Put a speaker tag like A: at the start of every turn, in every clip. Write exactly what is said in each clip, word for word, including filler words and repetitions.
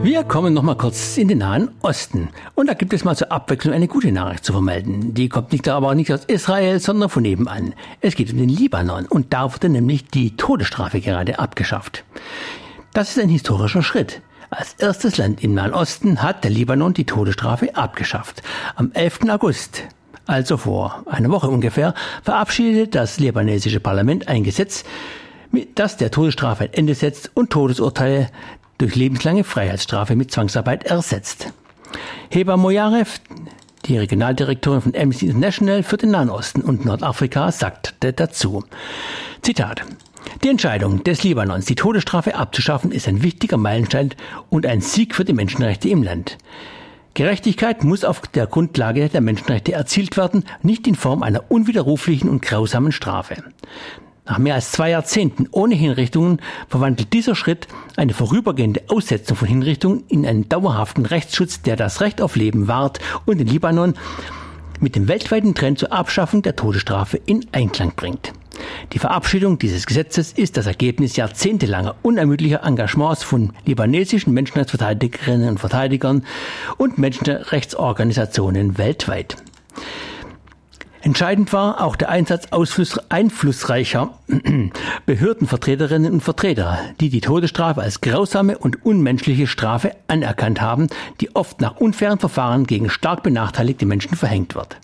A: Wir kommen noch mal kurz in den Nahen Osten. Und da gibt es mal zur Abwechslung eine gute Nachricht zu vermelden. Die kommt nicht aber nicht aus Israel, sondern von nebenan. Es geht um den Libanon und da wurde nämlich die Todesstrafe gerade abgeschafft. Das ist ein historischer Schritt. Als erstes Land im Nahen Osten hat der Libanon die Todesstrafe abgeschafft. Am elften August, also vor einer Woche ungefähr, verabschiedete das libanesische Parlament ein Gesetz, das der Todesstrafe ein Ende setzt und Todesurteile durch lebenslange Freiheitsstrafe mit Zwangsarbeit ersetzt. Heba Mojaref, die Regionaldirektorin von Amnesty International für den Nahen Osten und Nordafrika, sagte dazu, Zitat, die Entscheidung des Libanons, die Todesstrafe abzuschaffen, ist ein wichtiger Meilenstein und ein Sieg für die Menschenrechte im Land. Gerechtigkeit muss auf der Grundlage der Menschenrechte erzielt werden, nicht in Form einer unwiderruflichen und grausamen Strafe. Nach mehr als zwei Jahrzehnten ohne Hinrichtungen verwandelt dieser Schritt eine vorübergehende Aussetzung von Hinrichtungen in einen dauerhaften Rechtsschutz, der das Recht auf Leben wahrt und den Libanon mit dem weltweiten Trend zur Abschaffung der Todesstrafe in Einklang bringt. Die Verabschiedung dieses Gesetzes ist das Ergebnis jahrzehntelanger unermüdlicher Engagements von libanesischen Menschenrechtsverteidigerinnen und Verteidigern und Menschenrechtsorganisationen weltweit. Entscheidend war auch der Einsatz einflussreicher Behördenvertreterinnen und Vertreter, die die Todesstrafe als grausame und unmenschliche Strafe anerkannt haben, die oft nach unfairen Verfahren gegen stark benachteiligte Menschen verhängt wird.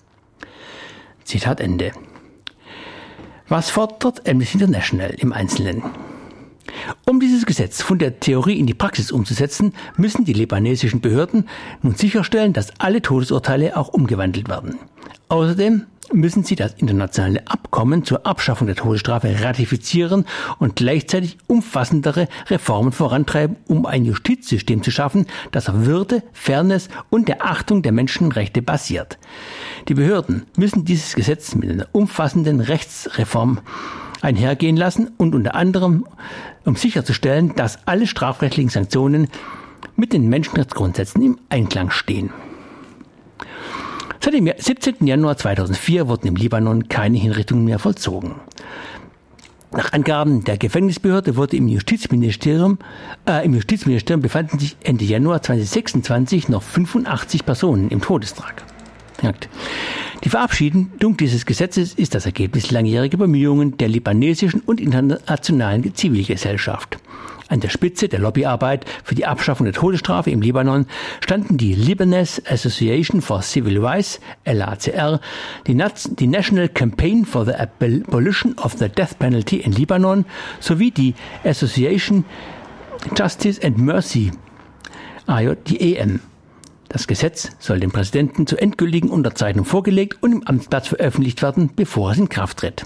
A: Zitat Ende. Was fordert Amnesty International im Einzelnen? Um dieses Gesetz von der Theorie in die Praxis umzusetzen, müssen die libanesischen Behörden nun sicherstellen, dass alle Todesurteile auch umgewandelt werden. Außerdem müssen sie das internationale Abkommen zur Abschaffung der Todesstrafe ratifizieren und gleichzeitig umfassendere Reformen vorantreiben, um ein Justizsystem zu schaffen, das auf Würde, Fairness und der Achtung der Menschenrechte basiert. Die Behörden müssen dieses Gesetz mit einer umfassenden Rechtsreform einhergehen lassen und unter anderem, um sicherzustellen, dass alle strafrechtlichen Sanktionen mit den Menschenrechtsgrundsätzen im Einklang stehen. Seit dem siebzehnten Januar zweitausendvier wurden im Libanon keine Hinrichtungen mehr vollzogen. Nach Angaben der Gefängnisbehörde wurde im Justizministerium, äh, im Justizministerium befanden sich Ende Januar zweitausendsechsundzwanzig noch fünfundachtzig Personen im Todestrag. Die Verabschiedung dieses Gesetzes ist das Ergebnis langjähriger Bemühungen der libanesischen und internationalen Zivilgesellschaft. An der Spitze der Lobbyarbeit für die Abschaffung der Todesstrafe im Libanon standen die Lebanese Association for Civil Rights, L A C R, die, Naz- die National Campaign for the Abolition of the Death Penalty in Libanon sowie die Association Justice and Mercy, die E M. Das Gesetz soll dem Präsidenten zur endgültigen Unterzeichnung vorgelegt und im Amtsblatt veröffentlicht werden, bevor es in Kraft tritt.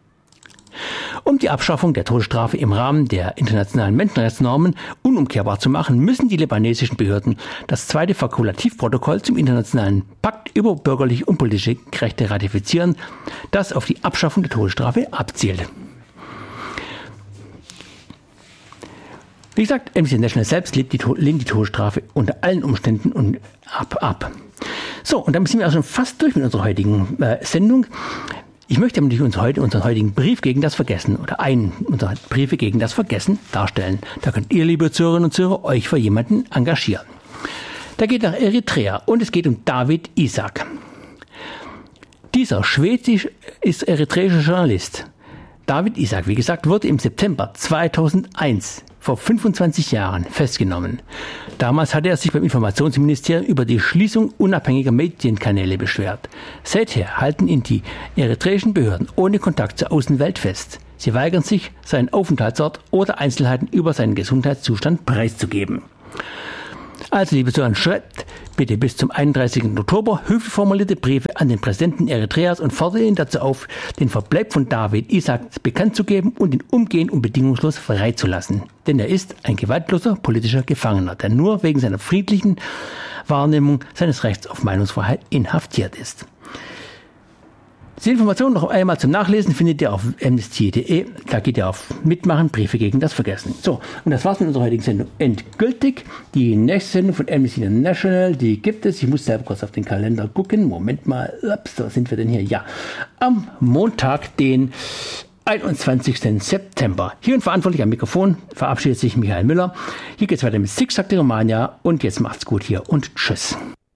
A: Um die Abschaffung der Todesstrafe im Rahmen der internationalen Menschenrechtsnormen unumkehrbar zu machen, müssen die libanesischen Behörden das zweite Fakultativprotokoll zum internationalen Pakt über bürgerliche und politische Rechte ratifizieren, das auf die Abschaffung der Todesstrafe abzielt. Wie gesagt, Amnesty International selbst lehnt die, lehnt die Todesstrafe unter allen Umständen und ab, ab. So, und damit sind wir auch schon fast durch mit unserer heutigen äh, Sendung. Ich möchte natürlich uns heute unseren heutigen Brief gegen das Vergessen oder einen unserer Briefe gegen das Vergessen darstellen. Da könnt ihr, liebe Zuhörerinnen und Zuhörer, euch für jemanden engagieren. Der geht nach Eritrea und es geht um David Isaak. Dieser schwedisch ist eritreischer Journalist. David Isaak, wie gesagt, wurde im September zweitausendeins, vor fünfundzwanzig Jahren, festgenommen. Damals hatte er sich beim Informationsministerium über die Schließung unabhängiger Medienkanäle beschwert. Seither halten ihn die eritreischen Behörden ohne Kontakt zur Außenwelt fest. Sie weigern sich, seinen Aufenthaltsort oder Einzelheiten über seinen Gesundheitszustand preiszugeben. Also, liebe Zuhörer, schreibt bitte bis zum einunddreißigsten Oktober höflich formulierte Briefe an den Präsidenten Eritreas und fordert ihn dazu auf, den Verbleib von David Isaak bekannt zu geben und ihn umgehend und bedingungslos freizulassen. Denn er ist ein gewaltloser politischer Gefangener, der nur wegen seiner friedlichen Wahrnehmung seines Rechts auf Meinungsfreiheit inhaftiert ist. Die Informationen noch einmal zum Nachlesen findet ihr auf amnesty punkt de. Da geht ihr auf Mitmachen, Briefe gegen das Vergessen. So, und das war's mit unserer heutigen Sendung endgültig. Die nächste Sendung von Amnesty International, die gibt es. Ich muss selber kurz auf den Kalender gucken. Moment mal, ups, da sind wir denn hier? Ja, am Montag, den einundzwanzigsten September. Hier und verantwortlich am Mikrofon verabschiedet sich Michael Müller. Hier geht's weiter mit Zickzack der Romania und jetzt macht's gut hier und tschüss.